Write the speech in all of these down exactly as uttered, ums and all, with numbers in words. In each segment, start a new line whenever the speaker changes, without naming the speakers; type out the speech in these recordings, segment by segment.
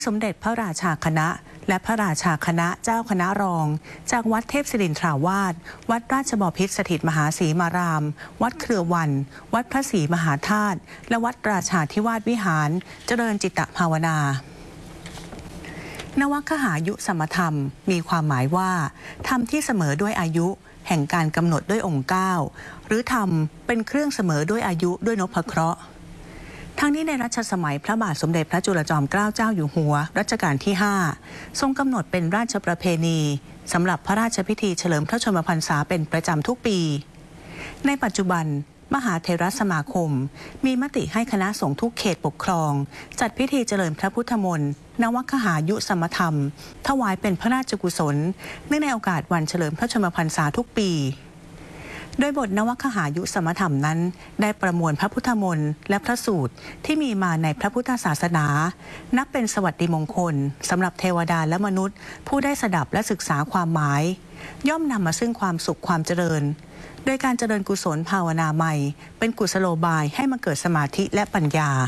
สมเด็จพระราชาคณะและพระราชาคณะเจ้าคณะรองจากวัดเทพศิรินทราวาสวัดราชบพิตรสถิตมหาศรีมาราม วัดเครือวันวัดพระศรีมหาธาตุและวัดราชาธิวาสวิหารเจริญจิตตภาวนานวคหายุสัมมธรรมมีความหมายว่าธรรมที่เสมอด้วยอายุแห่งการกำหนดด้วยองค์เก้าหรือธรรมเป็นเครื่องเสมอด้วยอายุด้วยนพเคราะห์ทั้งนี้ในรัชสมัยพระบาทสมเด็จพระจุลจอมเกล้าเจ้าอยู่หัวรัชกาลที่ห้าทรงกำหนดเป็นราชประเพณีสำหรับพระราชพิธีเฉลิมพระชนมพรรษาเป็นประจำทุกปีในปัจจุบันมหาเถรสมาคมมีมติให้คณะสงฆ์ทุกเขตปกครองจัดพิธีเจริญพระพุทธมนต์นวคหายุสัมมธรรมถวายเป็นพระราชกุศลเนื่องในโอกาสวันเฉลิมพระชนมพรรษาทุกปีโดยบทนวคหายุสัมมธรรมนั้นได้ประมวลพระพุทธมนต์และพระสูตรที่มีมาในพระพุทธศาสนานับเป็นสวัสดิมงคลสำหรับเทวดาและมนุษย์ผู้ได้สดับและศึกษาความหมายย่อมนำมาซึ่งความสุขความเจริญโดยการเจริญกุศลภาวนาใหม่เป็นกุศโลบายให้มาเกิดสมาธิและปัญญา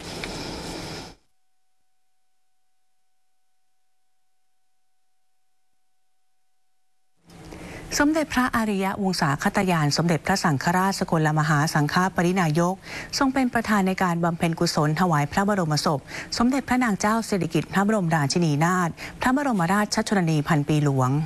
สมเด็จพระอริยวงศาคตยานสมเด็จพระสังฆราชสกลมหาสังฆปรินายกทรงเป็นประธานในการบำเพ็ญกุศลถวายพระบรมศพสมเด็จพระนางเจ้าสิริกิติ์พระบรมราชินีนาถพระบรมราชชนนีพันปีหลวง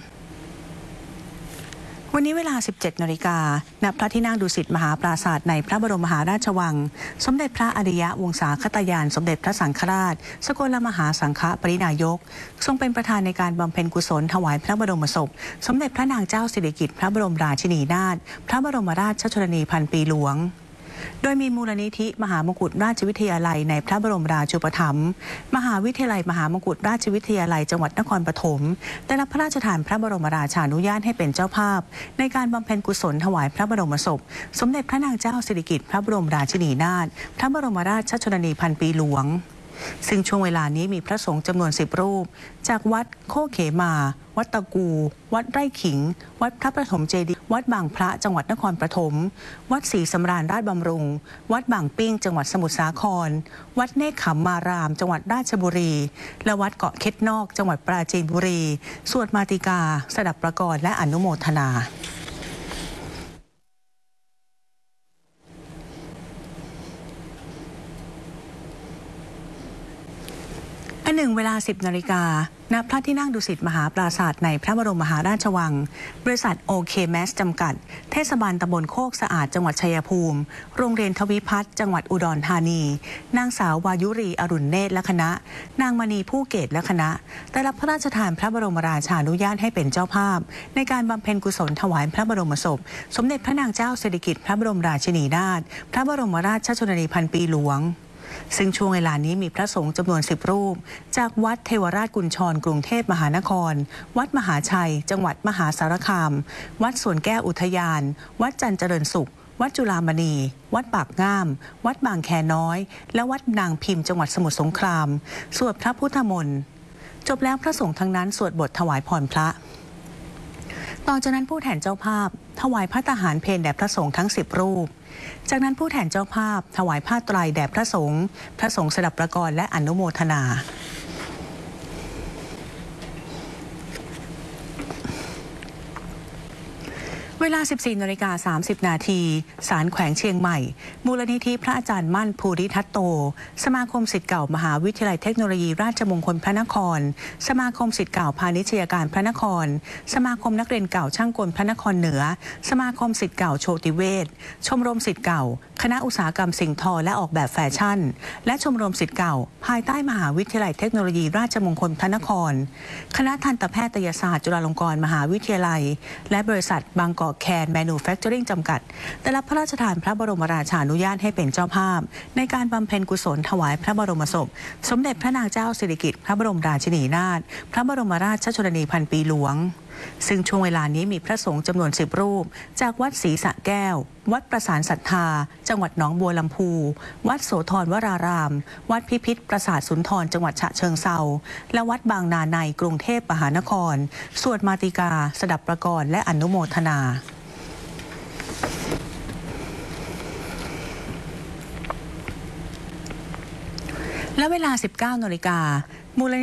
วันนี้เวลา สิบเจ็ดนาฬิกา ณ พระที่นั่งดุสิตมหาปราสาทในพระบรมมหาราชวังสมเด็จพระอริยวงศาคตยานสมเด็จพระสังฆราชสกลมหาสังฆปรินายกทรงเป็นประธานในการบำเพ็ญกุศลถวายพระบรมศพสมเด็จพระนางเจ้าสิริกิติ์พระบรมราชินีนาถพระบรมราชชนนีพันปีหลวงโดยมีมูลนิธิมหามกุฏราชวิทยาลัยในพระบรมราชูปถัมภ์มหาวิทยาลัยมหามกุฏราชวิทยาลัยจังหวัดนครปฐมได้รับพระราชทานพระบรมราชานุญาตให้เป็นเจ้าภาพในการบำเพ็ญกุศลถวายพระบรมศพสมเด็จพระนางเจ้าสิริกิติ์พระบรมราชินีนาถพระบรมราชชนนีพันปีหลวงซึ่งช่วงเวลานี้มีพระสงฆ์จำนวนสิบรูปจากวัดโคเขมาวัดตะกูวัดไร่ขิงวัดพระประถมเจดีย์วัดบางพระจังหวัดนครปฐมวัดศรีสำราญราชบำรุงวัดบางปิ้งจังหวัดสมุทรสาครวัดเนคขมมารามจังหวัดราชบุรีและวัดเกาะเค็ดนอกจังหวัดปราจีนบุรีสวดมาติกาสดับประกรณ์และอนุโมทนาอันหนึ่งเวลา สิบนาฬิกา ณ พระที่นั่งดุสิตมหาปราสาทในพระบรมมหาราชวังบริษัทโอเคแมสจำกัดเทศบาลตำบลโคกสะอาดจังหวัดชัยภูมิโรงเรียนทวิพัฒน์จังหวัดอุดรธานีนางสาววายุรีอรุณเนตรและคณะนางมณีผู้เกตและคณะได้รับพระราชทานพระบรมราชานุญาตให้เป็นเจ้าภาพในการบำเพ็ญกุศลถวายพระบรมศพสมเด็จพระนางเจ้าสิริกิติ์พระบรมราชินีนาถพระบรมราชชนนีพันปีหลวงซึ่งช่วงเวลานี้มีพระสงฆ์จำนวนสิบรูปจากวัดเทวราชกุญชรกรุงเทพมหานครวัดมหาชัยจังหวัดมหาสารคามวัดสวนแก้วอุทยานวัดจันเจริญสุขวัดจุฬามณีวัดปากง่ามวัดบางแคน้อยและวัดนางพิมพ์จังหวัดสมุทรสงครามสวดพระพุทธมนต์จบแล้วพระสงฆ์ทั้งนั้นสวดบทถวายพรพระต่อจากนั้นผู้แทนเจ้าภาพถวายพระทหารเพลแด่พระสงฆ์ทั้งสิบรูปจากนั้นผู้แทนเจ้าภาพถวายผ้าไตรแด่พระสงฆ์พระสงฆ์สดับประกรณ์และอนุโมทนาเวลา สิบสี่นาฬิกาสามสิบนาทีศาลแขวงเชียงใหม่มูลนิธิพระอาจารย์มั่นภูริทัตโตสมาคมศิษย์เก่ามหาวิทยาลัยเทคโนโลยีราชมงคลพระนครสมาคมศิษย์เก่าพาณิชยการพระนครสมาคมนักเรียนเก่าช่างกลพระนครเหนือสมาคมศิษย์เก่าโชติเวชชมรมศิษย์เก่าคณะอุตสาหกรรมสิ่งทอและออกแบบแฟชั่นและชมรมศิษย์เก่าภายใต้มหาวิทยาลัยเทคโนโลยีราชมงคลพระนครคณะทันตแพทยศาสตร์จุฬาลงกรณ์มหาวิทยาลัยและบริษัทบางกอกแคนแมนูแฟคเจอริงจำกัดได้รับพระราชทานพระบรมราชานุญาตให้เป็นเจ้าภาพในการบำเพ็ญกุศลถวายพระบรมศพสมเด็จพระนางเจ้าสิริกิติ์พระบรมราชินีนาถพระบรมราชชนนีพันปีหลวงซึ่งช่วงเวลานี้มีพระสงฆ์จำนวนสิบรูปจากวัดศรีสะแก้ววัดประสานศรัทธาจังหวัดหนองบัวลำพูวัดโสธรวรารามวัดพิพิธปราสาทสุนทรจังหวัดฉะเชิงเทราและวัดบางนาในกรุงเทพมหานครสวดมาติกาสดับประกรณ์และอนุโมทนาและเวลา สิบเก้านาฬิกามูล